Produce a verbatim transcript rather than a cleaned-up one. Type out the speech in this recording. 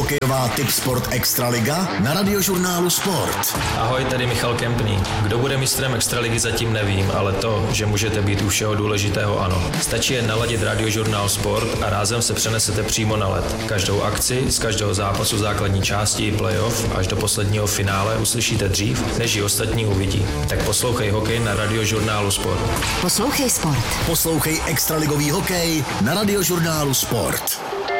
hokejová Tipsport Extraliga na Radiožurnálu Sport. Ahoj, tady Michal Kempný. Kdo bude mistrem Extraligy, zatím nevím, ale to, že můžete být u všeho důležitého, ano. Stačí jen naladit Radiožurnál Sport a rázem se přenesete přímo na led. Každou akci z každého zápasu základní části i playoff až do posledního finále uslyšíte dřív, než ji ostatní uvidí. Tak poslouchej hokej na Radiožurnálu Sport. Poslouchej sport. Poslouchej extraligový hokej na Radiožurnálu Sport.